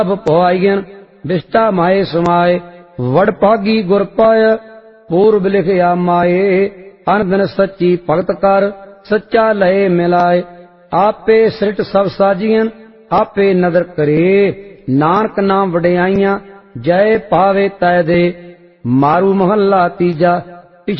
सब पवाईयन विष्टा माए समाए, वड़ पागी गुर पाय पूर्व लिखया माए। अनदन सच्ची भगत कर सच्चा लय मिलाए, आपे सृट सब साजियन आपे नदर करे। नानक नाम वड्याइयां जय पावे तै दे, मारू महला तीजा